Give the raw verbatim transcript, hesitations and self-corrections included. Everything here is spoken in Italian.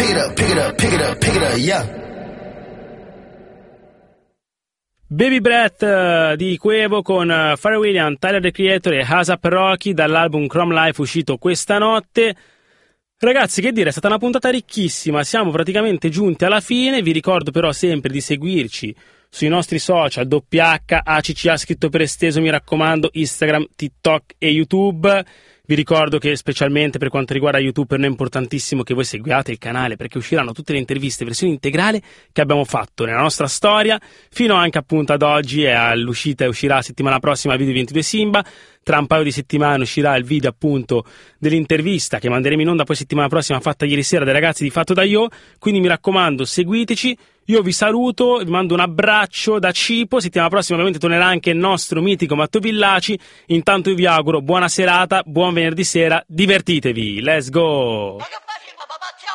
pick it up, pick it up, pick it up, pick it up, yeah. Baby Breath uh, di Quevo con uh, Pharrell Williams, Tyler the Creator e A$AP Rocky dall'album Chrome Life uscito questa notte. Ragazzi, che dire, è stata una puntata ricchissima, siamo praticamente giunti alla fine. Vi ricordo però sempre di seguirci sui nostri social W H A C C A scritto per esteso, mi raccomando, Instagram, TikTok e YouTube. Vi ricordo che specialmente per quanto riguarda YouTube per noi è importantissimo che voi seguiate il canale, perché usciranno tutte le interviste versione integrale che abbiamo fatto nella nostra storia fino anche appunto ad oggi e all'uscita e uscirà settimana prossima il video di ventidue Simba. Tra un paio di settimane uscirà il video appunto dell'intervista che manderemo in onda poi settimana prossima, fatta ieri sera dai ragazzi di Fatto da Io. Quindi mi raccomando, seguiteci. Io vi saluto, vi mando un abbraccio da Cipo. Settimana prossima ovviamente tornerà anche il nostro mitico Matteo Villaci. Intanto io vi auguro buona serata, buon venerdì sera, divertitevi, let's go!